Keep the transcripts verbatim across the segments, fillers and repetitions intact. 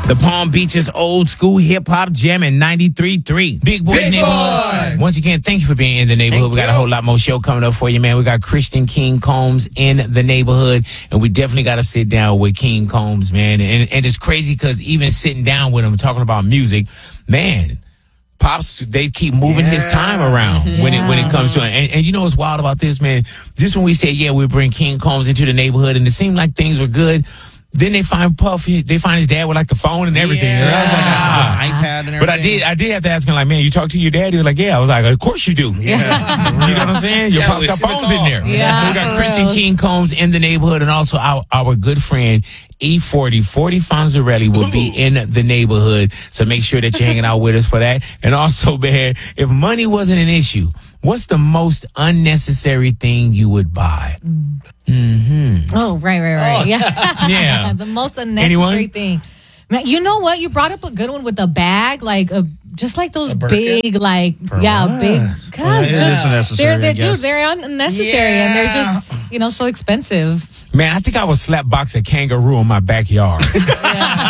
The Palm Beach's old school hip hop jam in ninety-three point three. Big Boys Big Neighborhood. Boy. Once again, thank you for being in the neighborhood. Thank we got you. a whole lot more show coming up for you, man. We got Christian King Combs in the neighborhood, and we definitely got to sit down with King Combs, man. And, and it's crazy because even sitting down with him talking about music, man, Pops, they keep moving his time around when it when it comes to it. And, and you know what's wild about this, man? Just when we say, yeah, we bring King Combs into the neighborhood, and it seemed like things were good, then they find Puff, they find his dad with like the phone and everything. Yeah. And I was like, ah. iPad and everything. But I did I did have to ask him, like, man, you talk to your dad? He was like, yeah. I was like, of course you do. Yeah. You know what I'm saying? Your Yeah, Pops we got see the phones in call. there. Yeah, So we got for Christian real. King Combs in the neighborhood, and also our, our good friend E forty, forty Fonzarelli will be in the neighborhood. So make sure that you're hanging out with us for that. And also, man, if money wasn't an issue, what's the most unnecessary thing you would buy? Mm-hmm. Oh, right, right, right. Oh. Yeah. Yeah. The most unnecessary Anyone? thing. Man, you know what? You brought up a good one with the bag, like a, just like those Birkin? big, like yeah, what? big. Well, Cause it just- is unnecessary, they're I they're guess. dude, they're unnecessary and they're just you know so expensive. Man, I think I would slap box a kangaroo in my backyard. You know what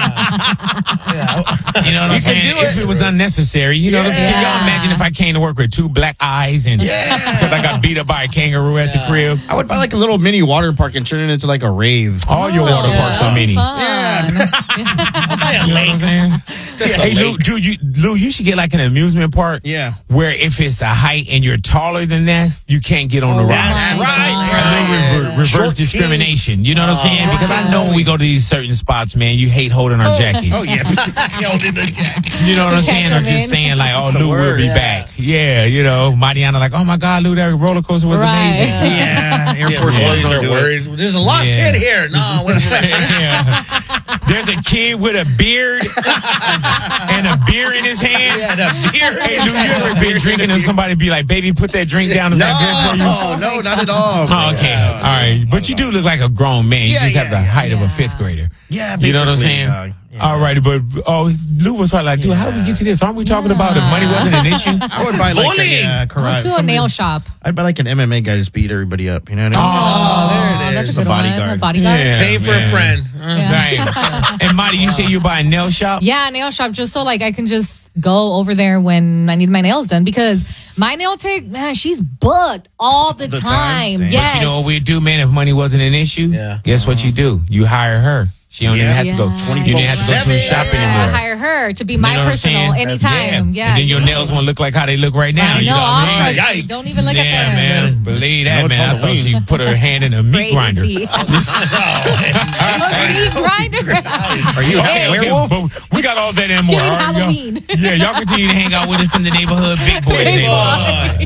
I'm saying? If it was unnecessary, you know what I'm saying? Can y'all Yeah. imagine if I came to work with two black eyes and because I got beat up by a kangaroo at the crib? I would buy like a little mini water park and turn it into like a rave. All your water Oh, parks are mini. Fun. You know what I'm saying? Hey, Lou, Drew, you, Lou, you should get like an amusement park. Yeah. Where if it's a height and you're taller than that, you can't get on the ride. That's A right. little rever- reverse Short discrimination. You know what I'm saying? Because I know when we go to these certain spots, man, you hate holding our jackets. Oh yeah. You know what I'm saying? Or just saying like, oh, the Lou will word. be Yeah. back. Yeah, you know, Mariana like, oh my God, Lou, that roller coaster was Right. amazing. Yeah. Air Force Yeah, Ones boys don't are do it. worried. There's a lost Yeah. kid here. No, wait a minute. Yeah. There's a kid with a beard and a beer in his hand. Yeah, the beer. Hey, Lou, you ever been drinking and somebody be like, baby, put that drink down. Is that good for you? No, no, not at all. Oh, okay. All right. But you do look like a grown man. You Yeah, just have yeah, the yeah. height of a Yeah. fifth grader. Yeah, You know what I'm basically, saying? uh, yeah. All righty, but oh, Lou was probably like, dude, how did we get to this? Aren't we talking about if money wasn't an issue? I would buy like Bullying. a uh, Go karate. to a somebody- nail shop. I'd buy like an M M A guy to just beat everybody up. You know what I mean? Oh, there it That's a is. good The one. bodyguard. A bodyguard. Yeah. Pay for a man. friend. Uh, Yeah. Right. And Marty, you say you buy a nail shop? Yeah, nail shop, just so like I can just go over there when I need my nails done because my nail tech, man, she's booked all the, The time. time? Dang. Yes. But you know what we'd do, man, if money wasn't an issue? Yeah. Guess what you do? You hire her. She don't even have to go. Yeah. You didn't have to go to a shop Yeah, anymore. hire her to be You my know what I'm personal saying? anytime. Yeah. And then your nails won't look like how they look right now. I you know, know what I mean? all crusty. Yikes. Don't even look yeah, at them. man. Believe that, No, it's man. I thought Halloween. she put her hand in a meat grinder. Meat grinder. Are you Okay, a okay, werewolf? but we got all that and more. It ain't All right, y'all- Halloween. Yeah, y'all continue to hang out with us in the neighborhood. Big boy Big neighborhood. boy.